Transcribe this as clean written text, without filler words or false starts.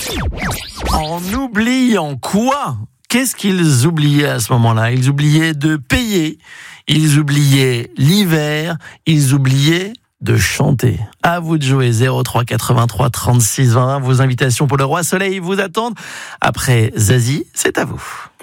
En oubliant quoi ? Qu'est-ce qu'ils oubliaient à ce moment-là ? Ils oubliaient de payer, ils oubliaient l'hiver, ils oubliaient de chanter. À vous de jouer. 03 83 36 20. Vos invitations pour le Roi Soleil vous attendent. Après Zazie, c'est à vous.